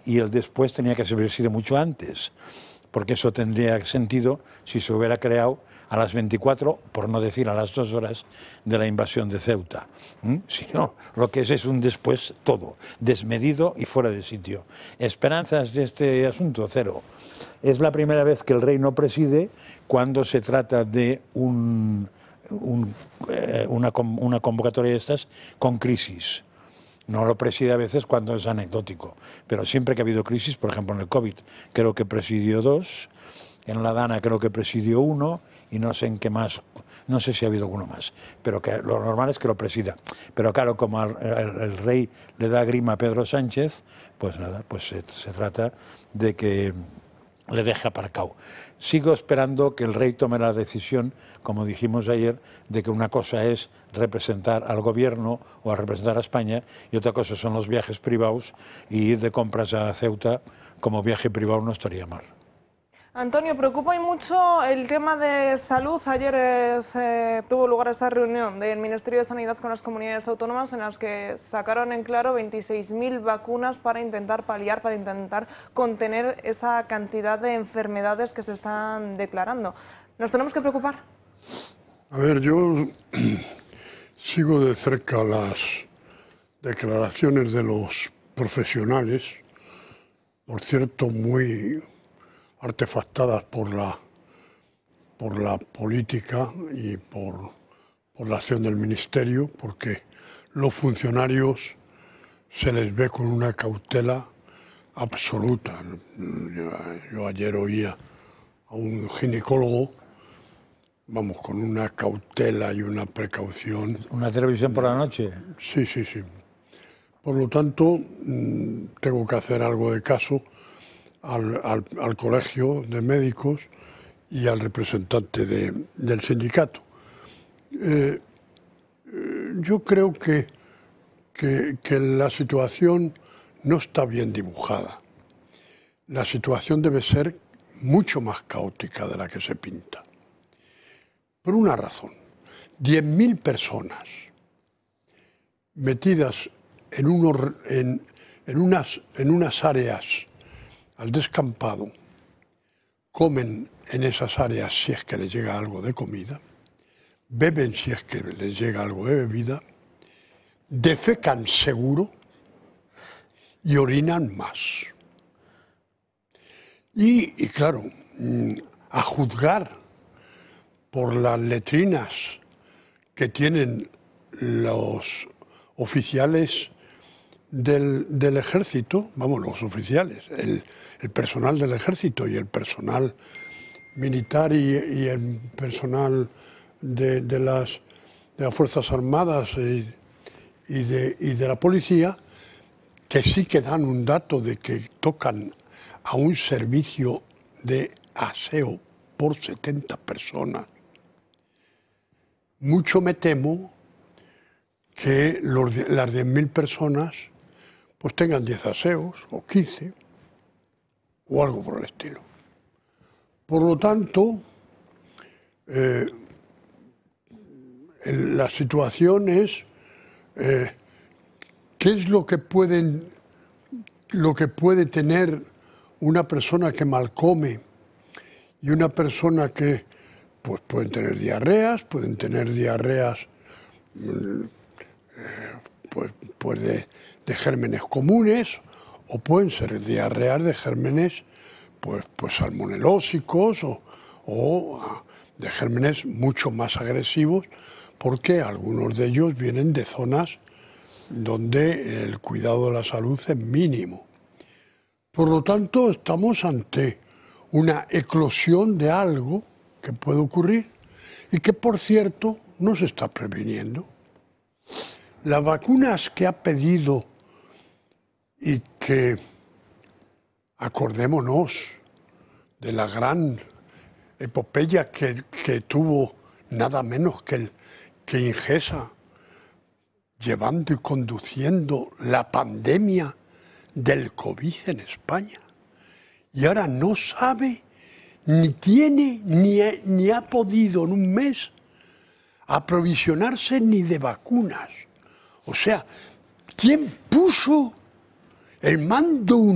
y el después tenía que haber sido mucho antes, porque eso tendría sentido si se hubiera creado a las 24, por no decir a las 2 horas de la invasión de Ceuta. Si no, lo que es un después todo, desmedido y fuera de sitio. Esperanzas de este asunto, cero. Es la primera vez que el rey no preside cuando se trata de una convocatoria de estas con crisis. No lo preside a veces cuando es anecdótico, pero siempre que ha habido crisis, por ejemplo en el COVID, creo que presidió 2, en la Dana creo que presidió 1 y no sé en qué más, no sé si ha habido alguno más, pero que lo normal es que lo presida. Pero claro, como el rey le da grima a Pedro Sánchez, pues nada, pues se trata de que le deje aparcado. Sigo esperando que el rey tome la decisión, como dijimos ayer, de que una cosa es representar al gobierno o a representar a España y otra cosa son los viajes privados, y ir de compras a Ceuta como viaje privado no estaría mal. Antonio, preocupa y mucho el tema de salud. Ayer tuvo lugar esta reunión del Ministerio de Sanidad con las comunidades autónomas en las que sacaron en claro 26.000 vacunas para intentar paliar, para intentar contener esa cantidad de enfermedades que se están declarando. ¿Nos tenemos que preocupar? A ver, yo sigo de cerca las declaraciones de los profesionales, por cierto, muy artefactadas por la política y por la acción del Ministerio, porque los funcionarios se les ve con una cautela absoluta. Yo ayer oía a un ginecólogo, vamos, con una cautela y una precaución. ¿Una televisión por la noche? Sí, sí, sí. Por lo tanto, tengo que hacer algo de caso al colegio de médicos y al representante del sindicato. Yo creo que la situación no está bien dibujada. La situación debe ser mucho más caótica de la que se pinta. Por una razón, 10.000 personas metidas en unas áreas al descampado, comen en esas áreas si es que les llega algo de comida, beben si es que les llega algo de bebida, defecan seguro y orinan más. Y claro, a juzgar por las letrinas que tienen los oficiales del ejército, vamos, los oficiales, el personal del ejército y el personal militar y el personal de las Fuerzas Armadas y de la policía, que sí que dan un dato de que tocan a un servicio de aseo por 70 personas. Mucho me temo que las 10.000 personas pues tengan 10 aseos o 15 o algo por el estilo. Por lo tanto, la situación es ¿qué es lo que puede tener una persona que mal come y una persona que pues pueden tener diarreas pues de gérmenes comunes, o pueden ser diarreas de gérmenes pues salmonelósicos o de gérmenes mucho más agresivos, porque algunos de ellos vienen de zonas donde el cuidado de la salud es mínimo. Por lo tanto, estamos ante una eclosión de algo que puede ocurrir y que, por cierto, no se está previniendo. Las vacunas que ha pedido y que, acordémonos de la gran epopeya que tuvo nada menos que Ingesa, llevando y conduciendo la pandemia del COVID en España. Y ahora no sabe, ni tiene, ni ha podido en un mes aprovisionarse ni de vacunas. O sea, ¿quién puso el mando